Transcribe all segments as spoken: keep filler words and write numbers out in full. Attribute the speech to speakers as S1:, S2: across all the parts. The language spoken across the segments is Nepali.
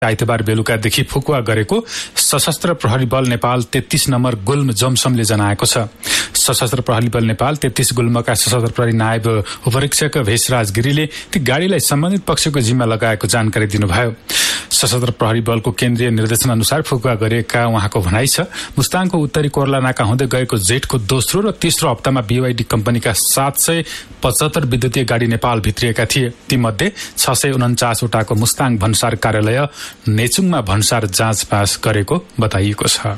S1: आइतबार बेलुकादेखि फुकुवा गरेको सशस्त्र प्रहरी बल नेपाल तेत्तीस नम्बर गुल्म जमसमले जनाएको छ। सशस्त्र प्रहरी बल नेपाल तेत्तीस गुल्मका सशस्त्र प्रहरी नायब उपरीक्षक भेषराज गिरीले ती गाड़ीलाई सम्बन्धित पक्षको जिम्मा लगाएको जानकारी दिनुभयो। सशस्त्र प्रहरी बलको केन्द्रीय निर्देशन अनुसार फुकुवा गरिएका उहाँको भनाइ छ। मुस्ताङको उत्तरी कोर्ला नाका हुँदै गएको जेठको दोस्रो र तेस्रो हप्तामा बीवाईडी कम्पनीका सात सय पचहत्तर विद्युतीय गाड़ी नेपाल भित्रिएका थिए। तीमध्ये छ सय उन्चासवटाको मुस्ताङ भन्सार कार्यालय नेचुङमा भन्सार जाँच पास गरेको बताइएको छ।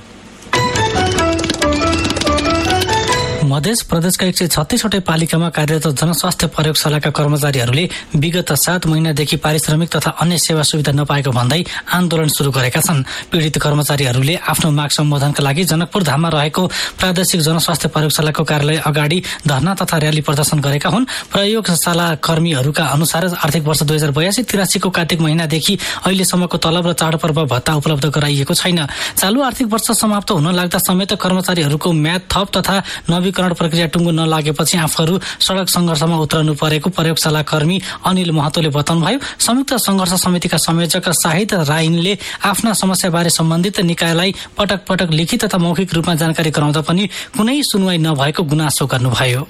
S2: मध्य प्रदेशका एक सय छत्तीसवटै पालिकामा कार्यरत जनस्वास्थ्य प्रयोगशालाका कर्मचारीहरूले विगत सात महिनादेखि पारिश्रमिक तथा अन्य सेवा सुविधा नपाएको भन्दै आन्दोलन शुरू गरेका छन्। पीड़ित कर्मचारीहरूले आफ्नो माग सम्बोधनका लागि जनकपुर धाममा रहेको प्रादेशिक जनस्वास्थ्य प्रयोगशालाको कार्यालय अगाडि धरना तथा र्याली प्रदर्शन गरेका हुन्। प्रयोगशाला कर्मीहरूका अनुसार आर्थिक वर्ष दुई हजार बयासी तिरासीको कार्तिक महिनादेखि अहिलेसम्मको तलब र चाडपर्व भत्ता उपलब्ध गराइएको छैन। चालू आर्थिक वर्ष समाप्त हुन लाग्दा समेत कर्मचारीहरूको म्याद थप तथा नवीकरण प्रक्रिया टुङ्गो नलागेपछि आफूहरू सड़क संघर्षमा उत्रनु परेको प्रयोगशाला कर्मी अनिल महतोले बताउनुभयो। संयुक्त संघर्ष समितिका संयोजक शाहिद राइनले आफ्ना समस्याबारे सम्बन्धित निकायलाई पटक पटक लिखित तथा मौखिक रूपमा जानकारी गराउँदा पनि कुनै सुनवाई नभएको गुनासो गर्नुभयो।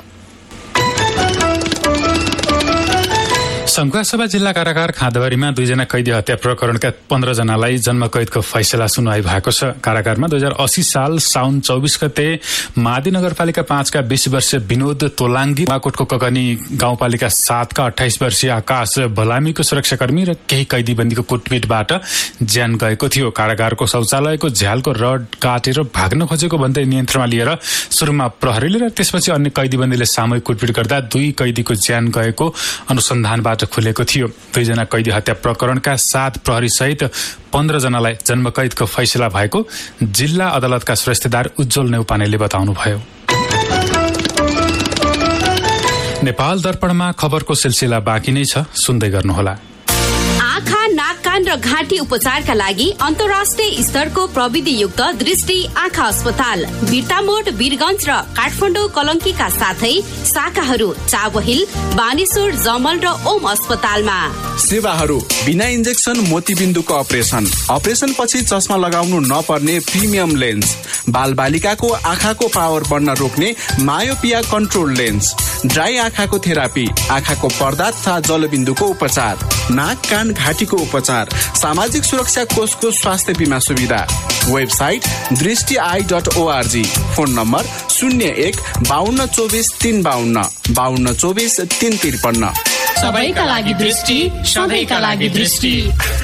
S1: सङ्खुवासभा जिल्ला कारागार खाँदबारीमा दुईजना कैदी हत्या प्रकरणका पन्ध्र जनालाई जन्मकैदको फैसला सुनवाई भएको छ। कारागारमा दुई हजार अस्सी साल साउन चौबिस गते मादी नगरपालिका पाँचका बीस वर्षीय विनोद तोलाङ्गी, माकोटको ककनी गाउँपालिका सातका अठाइस वर्षीय आकाश भलामीको सुरक्षाकर्मी र केही कैदीबन्दीको कुटपिटबाट ज्यान गएको थियो। कारागारको शौचालयको झ्यालको रड काटेर भाग्न खोजेको भन्दै नियन्त्रणमा लिएर सुरुमा प्रहरीले र त्यसपछि अन्य कैदीबन्दीले सामूहिक कुटपिट गर्दा दुई कैदीको ज्यान गएको अनुसन्धानबाट खुलेको थियो। दुईजना कैदी हत्या प्रकरणका सात प्रहरी सहित पन्ध्र जनालाई जन्मकैदको फैसला भएको जिल्ला अदालतका श्रेष्ठदार उज्जवल नेउपानेले बताउनुभयो। नेपाल दर्पणमा खबरको सिलसिला बाँकी नै छ, सुन्दै गर्नुहोला।
S3: आँखा, नाक, कान र घाँटी उपचारका लागि अन्तर्राष्ट्रिय स्तरको प्रविधियुक्त दृष्टि आँखा अस्पताल बिर्तामोड, वीरगञ्ज र काठमाडौँ कलङ्कीका साथै शाखाहरू चाबहिल, बानेश्वर, जमल र ओम अस्पतालमा।
S4: सेवाहरू बिना इन्जेक्सन मोतीबिन्दुको अपरेसन, अपरेसन पछि चस्मा लगाउनु नपर्ने प्रिमियम लेन्स, बाल बालिकाको आँखाको पावर बढ्न रोक्ने मायोपिया कन्ट्रोल लेन्स, ड्राई आँखाको थेरापी, आँखाको पर्दा तथा जलबिन्दुको उपचार, नाक, कान, घाँटीको उपचार, सामाजिक सुरक्षा कोषको स्वास्थ्य बीमा सुविधा। वेबसाइट दृष्टि I dot ORG. Phone number शून्य एक बाहन्न चौबिस तीन बाहन्न बाहन्न चौबिस तीन त्रिपन्न।
S5: सबैका लागि दृष्टि, सबैका लागि दृष्टि।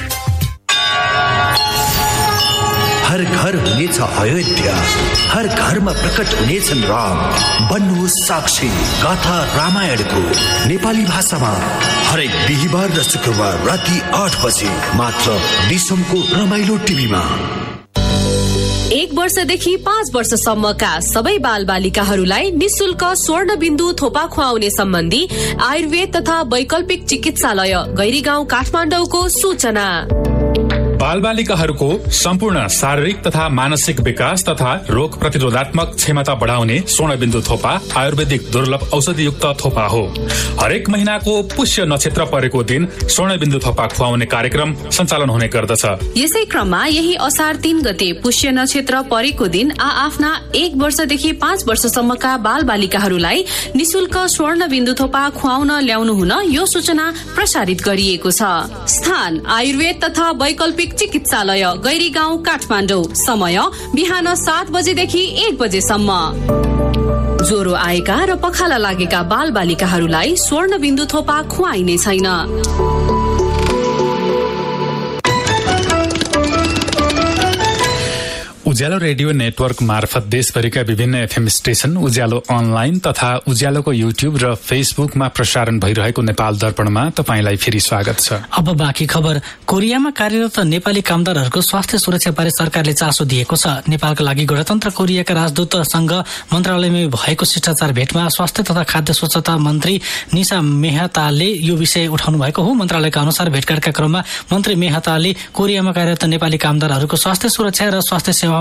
S6: हर घर हुनेछ अयोध्या, हर घरमा प्रकट हुनेछन् राम। बन्नुहोस् साक्षी गाथा रामायणको नेपाली भाषामा हरेक बिहिबार र शुक्रबार राति आठ बजे मात्र दिसमको रमाइलो टिभीमा।
S3: एक वर्षदेखि पाँच वर्षसम्मका सबै बाल बालिकाहरूलाई निशुल्क स्वर्ण बिन्दु थोपा खुवाउने सम्बन्धी आयुर्वेद तथा वैकल्पिक चिकित्सालय गैरीगाउँ काठमाडौँको सूचना।
S1: बालबालिकाहरूको सम्पूर्ण शारीरिक तथा मानसिक विकास तथा रोग प्रतिरोधात्मक क्षमता बढाउने स्वर्णबिन्दु थोपा आयुर्वेदिक दुर्लभ औषधियुक्त थोपा हो। हरेक महिनाको पुष्य नक्षत्र परेको दिन स्वर्णबिन्दु थोपा खुवाउने कार्यक्रम सञ्चालन हुने गर्दछ।
S3: यसै क्रममा यही असार तीन गते पुष्य नक्षत्र परेको दिन आ आफ्ना एक वर्षदेखि पाँच वर्षसम्मका बाल बालिकाहरूलाई निशुल्क स्वर्ण बिन्दु थोपा खुवाउन ल्याउनु हुन यो सूचना प्रसारित गरिएको छ। स्थान आयुर्वेद तथा वैकल्पिक चिकित्सालय गैरीगाउँ काठमाडौँ। समय बिहान सात बजेदेखि एक बजेसम्म। ज्वरो आएका र पखाला लागेका बाल बालिकाहरूलाई स्वर्ण बिन्दु थोपा खुवाइने छैन।
S1: उज्यालो रेडियो नेटवर्क मार्फत देशभरिका विभिन्न एफएम स्टेशन, उज्यालो अनलाइन तथा उज्यालोको युट्युब र फेसबुकमा प्रसारण भइरहेको नेपाल दर्पणमा तपाईंलाई फेरि स्वागत छ।
S2: अब बाँकी खबर। कोरियामा कार्यरत नेपाली कामदारहरूको स्वास्थ्य सुरक्षा बारे सरकारले चासो दिएको छ। नेपालका लागि गणतन्त्र कोरियाका राजदूतसँग मन्त्रालयमा भएको शिष्टाचार भेटमा स्वास्थ्य तथा खाद्य स्वच्छता मन्त्री निशा मेहताले यो विषय उठाउनु भएको हो। मन्त्रालयका अनुसार भेटघाटका क्रममा मन्त्री मेहताले कोरियामा कार्यरत नेपाली कामदारहरूको स्वास्थ्य सुरक्षा र स्वास्थ्य सेवामा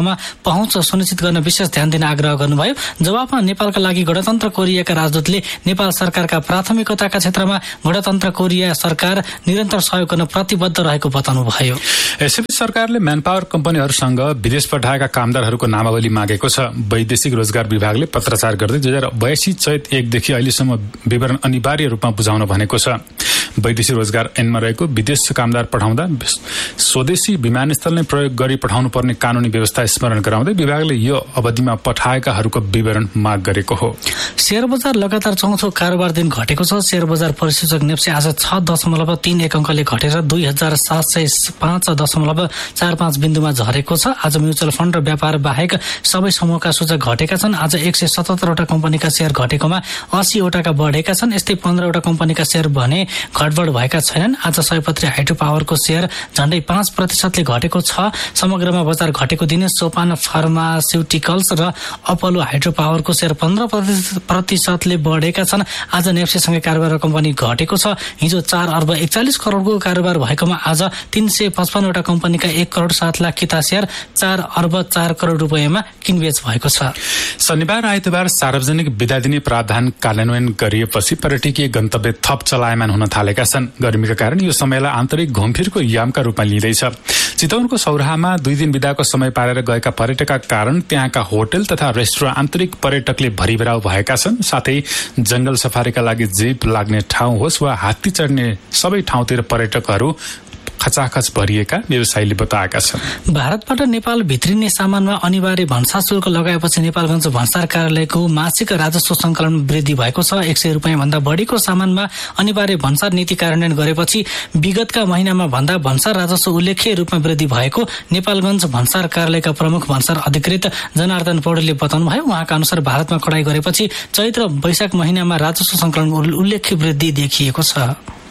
S2: क्षेत्रमा पहुँच सुनिश्चित गर्न विशेष ध्यान दिन आग्रह गर्नुभयो। जवाफमा नेपालका लागि गणतन्त्र कोरियाका राजदूतले नेपाल सरकारका प्राथमिकताका क्षेत्रमा गणतन्त्र कोरिया सरकार निरन्तर सहयोग गर्न प्रतिबद्ध रहेको बताउनुभयो।
S1: यसैबीच सरकारले म्यानपावर कम्पनीहरूसँग विदेश पठाएका कामदारहरूको नामावली मागेको छ। वैदेशिक रोजगार विभागले पत्राचार गर्दै दुई हजार बयासी चैत एकदेखि अहिलेसम्म विवरण अनिवार्य रूपमा बुझाउन भनेको छ। वैदेशिक रोजगार ऐनमा रहेको विदेश कामदार पठाउँदा स्वदेशी विमानस्थल नै प्रयोग गरी पठाउनु पर्ने कानूनी व्यवस्था स्मरण गराउँदै विभागले यो अवधिमा पठाएकाहरूको विवरण माग गरेको हो।
S2: शेयर बजार लगातार चौथो कारोबार दिन घटेको छ। शेयर बजार परिसूचक नेप्से आज छ दशमलव तीन एक अङ्कले घटेर दुई हजार सात सय पाँच दशमलव चार पाँच बिन्दुमा झरेको छ। आज म्युचुअल फण्ड र व्यापार बाहेक सबै समूहका सूचक घटेका छन्। आज एक सय सतहत्तरवटा कम्पनीका शेयर घटेकोमा अस्सीवटाका बढेका छन्। यस्तै पन्ध्रवटा कम्पनीका शेयर भने घटबढ भएका छैनन्। आज सयपत्री हाइड्रो पावरको शेयर झण्डै पाँच प्रतिशतले घटेको छ। समग्रमा बजार घटेको दिन सोपान फार्मास्युटिकल्स र अपोलो हाइड्रो पावरको शेयर पन्ध्र प्रतिशतले बढेका छन्। आज नेप्सेसँगै कारोबार कम्पनी घटेको छ। हिजो चार अर्ब एकचालिस करोडको कारोबार भएकोमा आज तीन सय पचपन्नवटा कम्पनीका एक करोड सात लाख किता शेयर चार अर्ब चार करोड रुपियाँमा किनबेच भएको छ।
S1: शनिबार आइतबार सार्वजनिक बिदा दिने प्रावधान कार्यान्वयन गरिएपछि पर्यटकीय गन्तव्य थप चलायमान हुन थालेका छन्। गर्मीका कारण यो समयलाई आन्तरिक घुमफिरको यामका रूपमा लिँदैछ। चितवनको सौराहामा दुई दिन बिदाको समय पारेर गएका पर्यटकका कारण त्यहाँका होटल तथा रेस्टुरेन्ट आन्तरिक पर्यटकले भरिभराउ भएका छन्। साथै जंगल सफारीका लागि जीप लाग्ने ठाउँ होस् वा हात्ती चढ्ने सबै ठाउँतिर पर्यटकहरू खचाखच भरिएका व्यवसायीले बताएका छन्।
S2: भारतबाट नेपाल भित्रिने सामानमा अनिवार्य भन्सार शुल्क लगाएपछि नेपालगञ्ज भन्सार कार्यालयको मासिक राजस्व संकलन वृद्धि भएको छ। एक सय रुपियाँ भन्दा बढीको सामानमा अनिवार्य भन्सार नीति कार्यान्वयन गरेपछि विगतका महिनामा भन्दा भन्सार राजस्व उल्लेख्य रूपमा वृद्धि भएको नेपालगञ्ज भन्सार कार्यालयका प्रमुख भन्सार अधिकृत जनार्दन पौडेलले बताउनुभयो। उहाँका अनुसार भारतमा कडाई गरेपछि चैत र वैशाख महिनामा राजस्व संकलन उल्लेख्य वृद्धि देखिएको छ।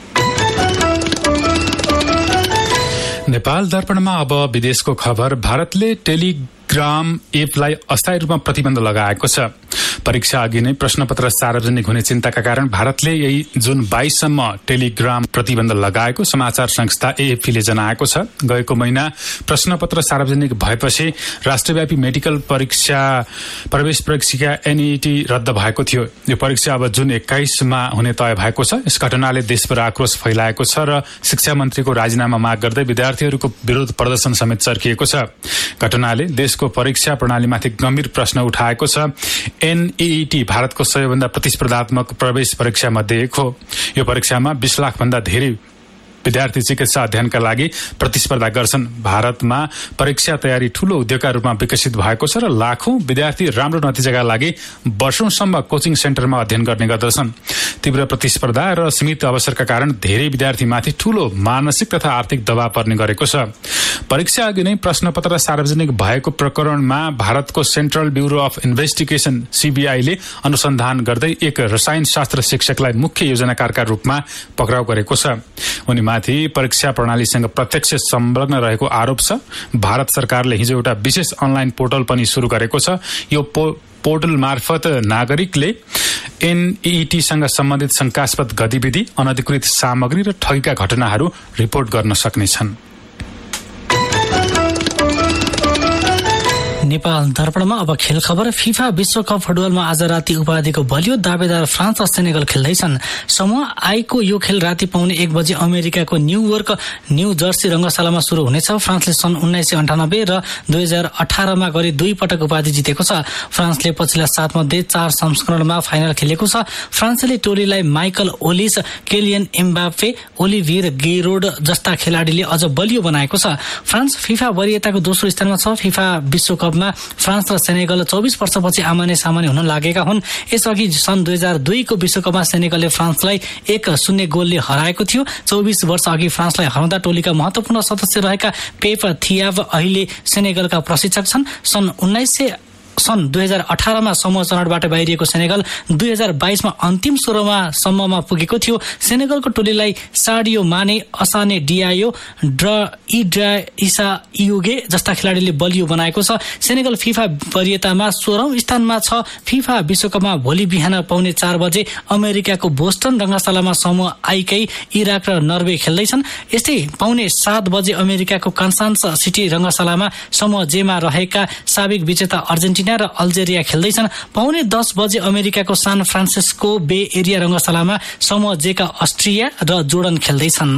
S1: नेपाल दर्पणमा अब विदेशको खबर। भारतले टेलिग्राम एपलाई अस्थायी रूपमा प्रतिबन्ध लगाएको छ। परीक्षा अघि नै प्रश्नपत्र सार्वजनिक हुने चिन्ताका कारण भारतले यही जुन बाइससम्म टेलिग्राम प्रतिबन्ध लगाएको समाचार संस्था एएफपीले जनाएको छ। गएको महिना प्रश्नपत्र सार्वजनिक भएपछि राष्ट्रव्यापी मेडिकल परीक्षा प्रवेश परीक्षा एनईटी रद्द भएको थियो। यो परीक्षा अब जुन एक्काइसमा हुने तय भएको छ। यस घटनाले देशभर आक्रोश फैलाएको छ र शिक्षा मन्त्रीको राजीनामा माग गर्दै विद्यार्थीहरूको विरोध प्रदर्शन समेत चर्किएको छ। घटनाले देशको परीक्षा प्रणालीमाथि गम्भीर प्रश्न उठाएको छ। एनईटी भारतको सबैभन्दा प्रतिस्पर्धात्मक प्रवेश परीक्षा मध्ये एक हो। यो परीक्षामा बीस लाख भन्दा धेरै विद्यार्थी चिकित्सा अध्ययनका लागि प्रतिस्पर्धा गर्छन्। भारतमा परीक्षा तयारी ठूलो उद्योगका रूपमा विकसित भएको छ र लाखौं विद्यार्थी राम्रो नतिजाका लागि वर्षौंसम्म कोचिङ सेन्टरमा अध्ययन गर्ने गर्दछन्। तीव्र प्रतिस्पर्धा र सीमित अवसरका कारण धेरै विद्यार्थीमाथि ठूलो मानसिक तथा आर्थिक दबाव पर्ने गरेको छ। परीक्षा अघि नै प्रश्नपत्र सार्वजनिक भएको प्रकरणमा भारतको सेन्ट्रल ब्युरो अफ इन्भेस्टिगेसन सीबीआईले अनुसन्धान गर्दै एक रसायन शास्त्र शिक्षकलाई मुख्य योजनाकारका रूपमा पक्राउ गरेको छ। उनी माथि परीक्षा प्रणालीसँग प्रत्यक्ष संलग्न रहेको आरोप छ। भारत सरकारले हिजो एउटा विशेष अनलाइन पोर्टल पनि शुरू गरेको छ। यो पो, पोर्टल मार्फत नागरिकले एनईटीसँग सम्बन्धित शंकास्पद गतिविधि, अनधिकृत सामग्री र ठगीका घटनाहरू रिपोर्ट गर्न सक्नेछन्।
S2: नेपाल दर्पणमा अब खेल खबर। फिफा विश्वकप फुटबलमा आज राति उपाधिको बलियो दावेदार फ्रान्स र सेनेगल खेल्दैछन्। समूह आईको यो खेल राति पाउने एक बजे अमेरिकाको न्यूयोर्क न्यू जर्सी रंगशालामा शुरू हुनेछ। फ्रान्सले सन् उन्नाइस सय अन्ठानब्बे र दुई हजार अठारमा गरी दुई पटक उपाधि जितेको छ। फ्रान्सले पछिल्ला सात मध्ये चार संस्करणमा फाइनल खेलेको छ। फ्रान्सले टोलीलाई माइकल ओलिस, केलियन एम्बापे, ओलिभियर गेरोड जस्ता खेलाडीले अझ बलियो बनाएको छ। फ्रान्स फिफा वरियताको दोस्रो स्थानमा छ। फिफा विश्वकप फ्रान्स र सेनेगल चौबिस वर्षपछि आमाने सामाने हुन लागेका हुन्। यसअघि सन् दुई हजार दुईको विश्वकपमा सेनेगलले फ्रान्सलाई एक शून्य गोलले हराएको थियो। चौबिस वर्ष अघि फ्रान्सलाई हराउँदा टोलीका महत्वपूर्ण सदस्य रहेका पेप थियाव अहिले सेनेगलका प्रशिक्षक छन्। सन् उन्नाइस सय सन् दुई हजार अठारमा समूह चरणबाट बाहिरिएको सेनेगल दुई हजार बाइसमा अन्तिम सोह्रमा सम्ममा पुगेको थियो। सेनेगलको टोलीलाई साडियो माने, असाने डियायो, ड्र इड्रा इसा इयुगे जस्ता खेलाडीले बलियो बनाएको छ। सेनेगल फिफा वरियतामा सोह्रौं स्थानमा छ। फिफा विश्वकपमा भोलि बिहान पाउने चार बजे अमेरिकाको बोस्टन रंगशालामा समूह आईकै इराक र नर्वे खेल्दैछन्। यस्तै पाउने सात बजे अमेरिकाको कान्सास सिटी रंगशालामा समूह जेमा रहेका साबिक विजेता अर्जेन्टिना र अल्जेरिया खेल्दैछन्। पाउने दस बजे अमेरिकाको सान फ्रान्सिस्को बे एरिया रंगशालामा समूह जेका अस्ट्रिया र जोर्डन खेल्दैछन्।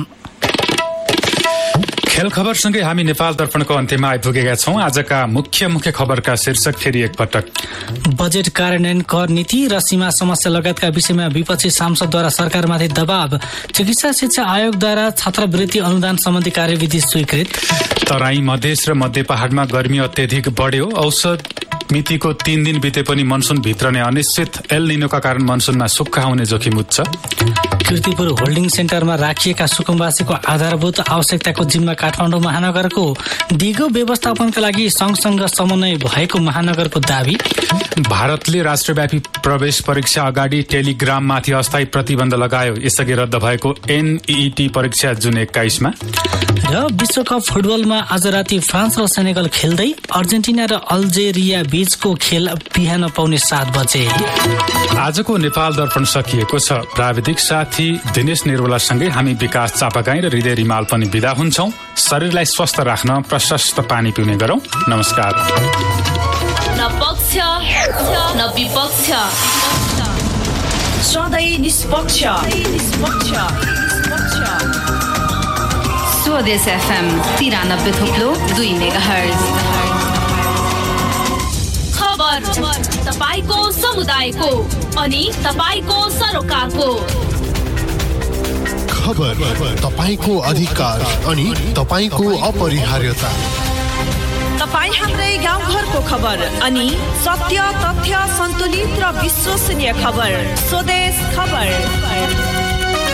S1: खेल खबरसँगै हामी नेपाल दर्पणको अन्त्यमा आइपुगेका छौं। आजका मुख्य मुख्य खबरका शीर्षक फेरि एकपटक।
S2: बजेट कार्यान्वयन, कर नीति र सीमा समस्या लगायतका विषयमा विपक्षी सांसदद्वारा सरकारमाथि दबाव। चिकित्सा शिक्षा आयोगद्वारा छात्रवृत्ति अनुदान सम्बन्धी कार्यविधि स्वीकृत।
S1: तराई, मधेस र मध्य पहाडमा गर्मी अत्यधिक बढ्यो। औसत मितिको तीन दिन बिते पनि मनसुन भित्रने अनिश्चित। एल निनोका कारण मनसुनमा सुक्खा हुने जोखिम उच्च।
S2: कीर्तिपुर होल्डिङ सेन्टरमा राखिएका सुकुम्बासीको आधारभूत आवश्यकताको जिम्मा काठमाडौँ महानगरको। दिगो व्यवस्थापनका लागि सँगसँग समन्वय भएको महानगरको दावी।
S1: भारतले राष्ट्रव्यापी प्रवेश परीक्षा अगाडि टेलिग्राममाथि अस्थायी प्रतिबन्ध लगायो। यसअघि रद्द भएको एनईटी परीक्षा जुन एक्काइसमा।
S2: र विश्वकप फुटबलमा आज राति फ्रान्स र सेनेगल खेल्दै। अर्जेन्टिना र अल्जेरिया बीचको खेल बिहान पाउने सात बजे।
S1: आजको नेपाल दर्पण सकिएको छ। प्राविधिक साथी दिनेश निर्मलासँगै हामी विकास चापागाई र हृदय रिमाल पनि बिदा हुन्छौं। शरीरलाई स्वस्थ राख्न प्रशस्त पानी पिउने गरौं। नमस्कार।
S5: न पक्ष न विपक्ष, सधैँ निष्पक्ष।
S3: स्वदेश एफएम तिरानब्बे थोप्लो दुई मेगाहर्ज।
S5: खबर तपाईको समुदायको अनि तपाईको सरोकारको।
S7: खबर तपाईको अधिकार अनि तपाईको अपरिहार्यता।
S5: तपाईँ हाम्रै गाउँघरको खबर अनि सत्य, तथ्य, सन्तुलित र विश्वसनीय खबर। स्वदेश खबर।